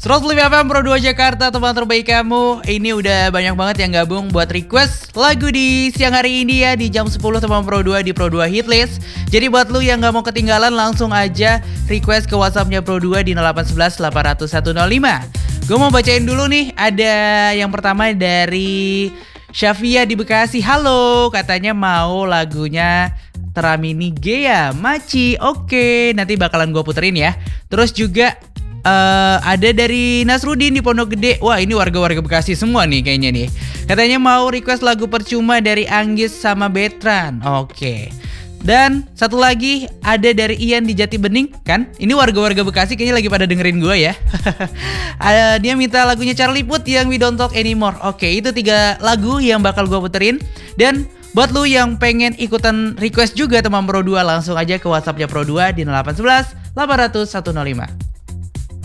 105 FM Pro 2 Jakarta, teman terbaik kamu. Ini udah banyak banget yang gabung buat request lagu di siang hari ini ya, di jam 10 teman Pro 2 di Pro 2 Hitlist. Jadi buat lu yang gak mau ketinggalan, langsung aja request ke WhatsAppnya Pro 2 di 0811 800 105. Gue mau bacain dulu nih, ada yang pertama dari Syafia di Bekasi. Halo, katanya mau lagunya Teramini Gea Maci. Oke, nanti bakalan gue puterin ya. Terus juga ada dari Nasrudin di Pondok Gede. Wah, ini warga-warga Bekasi semua nih kayaknya nih. Katanya mau request lagu Percuma dari Anggis sama Betran. Oke. Dan satu lagi ada dari Ian di Jati Bening kan. Ini warga-warga Bekasi kayaknya lagi pada dengerin gue ya. Dia minta lagunya Charlie Puth yang We Don't Talk Anymore. Oke, itu 3 lagu yang bakal gue puterin. Dan buat lu yang pengen ikutan request juga teman Pro 2, langsung aja ke WhatsAppnya Pro 2 di 0811 800 105.